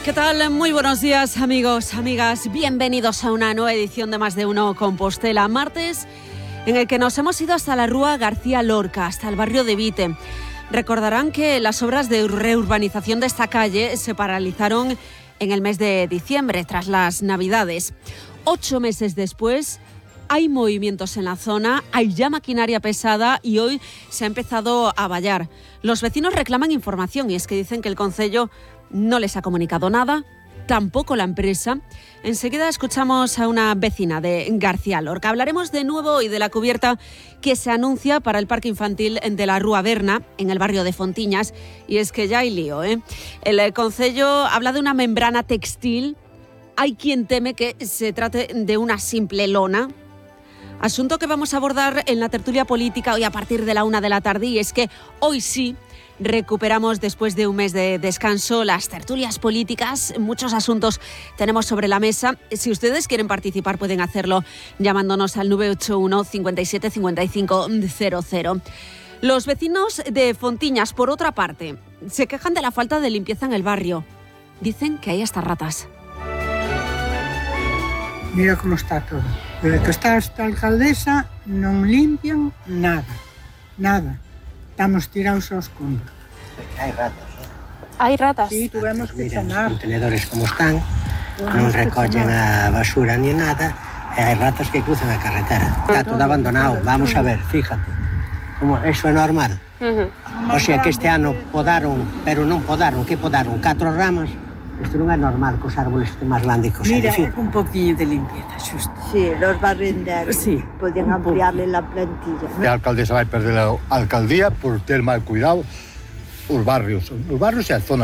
¿Qué tal? Muy buenos días, amigos, amigas. Bienvenidos a una nueva edición de Más de Uno Compostela. Martes en el que nos hemos ido hasta la Rúa García Lorca, hasta el barrio de Vite. Recordarán que las obras de reurbanización de esta calle se paralizaron en el mes de diciembre, tras las Navidades. 8 meses después, hay movimientos en la zona, hay ya maquinaria pesada y hoy se ha empezado a vallar. Los vecinos reclaman información y es que dicen que el concello no les ha comunicado nada, tampoco la empresa. Enseguida escuchamos a una vecina de García Lorca. Hablaremos de nuevo y de la cubierta que se anuncia para el parque infantil de la Rúa Berna, en el barrio de Fontiñas. Y es que ya hay lío, ¿eh? El concello habla de una membrana textil. Hay quien teme que se trate de una simple lona. Asunto que vamos a abordar en la tertulia política hoy a partir de la 1 de la tarde. Y es que hoy sí recuperamos, después de un mes de descanso, las tertulias políticas. Muchos asuntos tenemos sobre la mesa. Si ustedes quieren participar, pueden hacerlo llamándonos al 981 57 55 00. Los vecinos de Fontiñas, por otra parte, se quejan de la falta de limpieza en el barrio. Dicen que hay hasta ratas. Mira como está todo. Desde que está esta alcaldesa non limpian nada. Estamos tirados aos contos. Hai ratas, Hai ratas? Sí, tuvemos que Mira, chamar. os contenedores como están, non recollen a basura ni nada, e hai ratas que cruzan a carretera. Está todo abandonado, vamos a ver, fíjate. Como eso é normal. O sea que este ano podaron, pero non podaron, que podaron? 4 ramas. Isto non é normal que os árboles estén máis grandes que os Mira, edificios. un poquillo de limpieza, xusto. Sí, los barrenderos. Sí, Podían un poco. ampliarle la plantilla. A alcaldesa vai perder a alcaldía por ter mal cuidado os barrios e as zonas